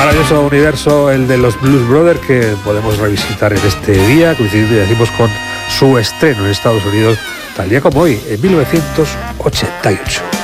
Maravilloso universo el de los Blues Brothers, que podemos revisitar en este día, coincidiendo, decimos, con su estreno en Estados Unidos, tal día como hoy, en 1988.